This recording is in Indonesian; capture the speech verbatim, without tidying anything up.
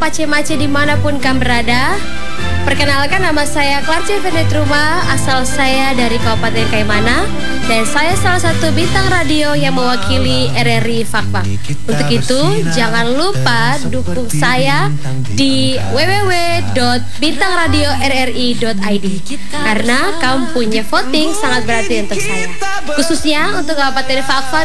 Pace-Mace dimanapun kamu berada. Perkenalkan, nama saya Clarce Venetruma, asal saya dari Kabupaten Kaimana, dan saya salah satu bintang radio yang mewakili R R I Fakfak. Untuk itu, jangan lupa dukung saya di w w w dot bintang radio r r i dot i d, karena kamu punya voting sangat berarti untuk saya, khususnya untuk Kabupaten Fakfak